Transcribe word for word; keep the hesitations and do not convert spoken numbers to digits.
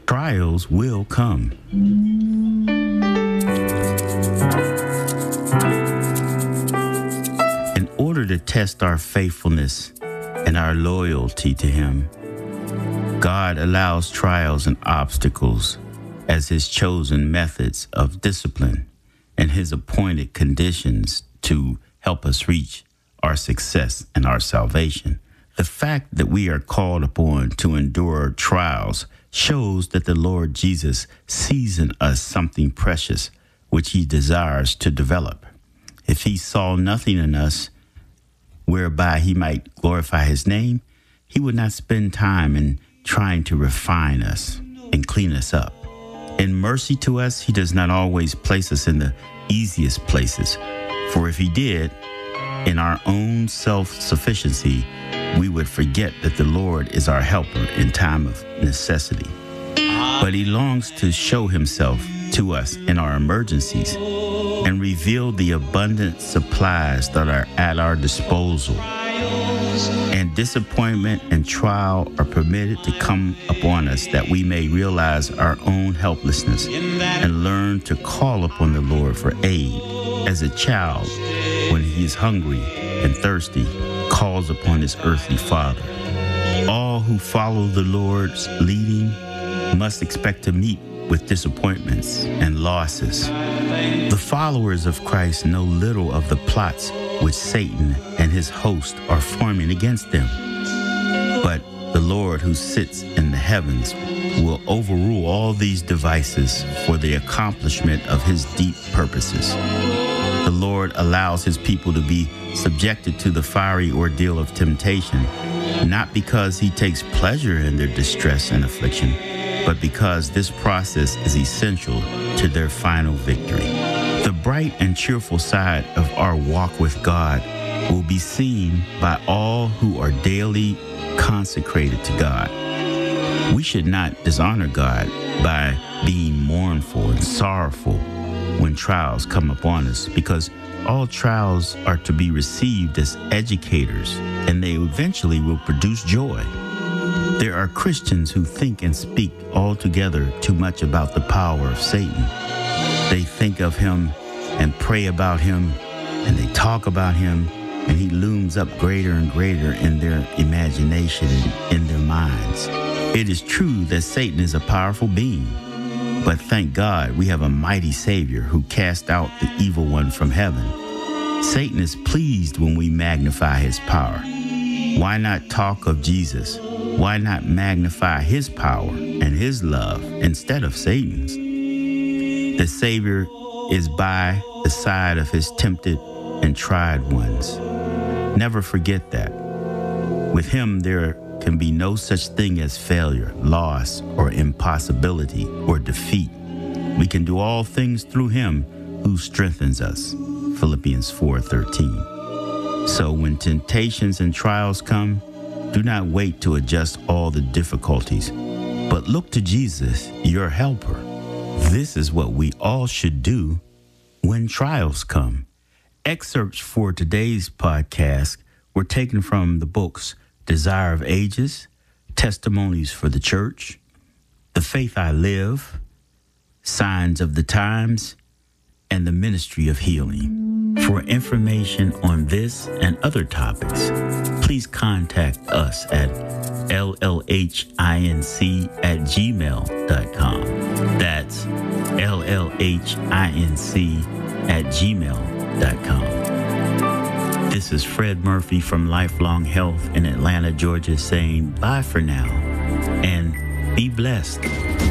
Trials will come. In order to test our faithfulness and our loyalty to Him, God allows trials and obstacles as His chosen methods of discipline and His appointed conditions to help us reach our success and our salvation. The fact that we are called upon to endure trials shows that the Lord Jesus sees in us something precious which He desires to develop. If He saw nothing in us whereby He might glorify His name, He would not spend time in trying to refine us and clean us up. In mercy to us, He does not always place us in the easiest places, for if He did, in our own self-sufficiency, we would forget that the Lord is our helper in time of necessity. But He longs to show Himself to us in our emergencies and reveal the abundant supplies that are at our disposal. And disappointment and trial are permitted to come upon us that we may realize our own helplessness and learn to call upon the Lord for aid as a child when he is hungry and thirsty calls upon his earthly father. All who follow the Lord's leading must expect to meet with disappointments and losses. The followers of Christ know little of the plots which Satan and his host are forming against them. But the Lord who sits in the heavens will overrule all these devices for the accomplishment of His deep purposes. The Lord allows His people to be subjected to the fiery ordeal of temptation, not because He takes pleasure in their distress and affliction, but because this process is essential to their final victory. The bright and cheerful side of our walk with God will be seen by all who are daily consecrated to God. We should not dishonor God by being mournful and sorrowful when trials come upon us, because all trials are to be received as educators, and they eventually will produce joy. There are Christians who think and speak altogether too much about the power of Satan. They think of him and pray about him, and they talk about him, and he looms up greater and greater in their imagination and in their minds. It is true that Satan is a powerful being, but thank God we have a mighty Savior who cast out the evil one from heaven. Satan is pleased when we magnify his power. Why not talk of Jesus? Why not magnify his power and his love instead of Satan's? The Savior is by the side of his tempted and tried ones. Never forget that. With him, there can be no such thing as failure, loss, or impossibility, or defeat. We can do all things through him who strengthens us. Philippians four thirteen. So when temptations and trials come, do not wait to adjust all the difficulties, but look to Jesus, your helper. This is what we all should do when trials come. Excerpts for today's podcast were taken from the books Desire of Ages, Testimonies for the Church, The Faith I Live, Signs of the Times, and The Ministry of Healing. For information on this and other topics, please contact us at L L H I N C at gmail dot com. That's L L H I N C at gmail dot com. This is Fred Murphy from Lifelong Health in Atlanta, Georgia, saying bye for now and be blessed.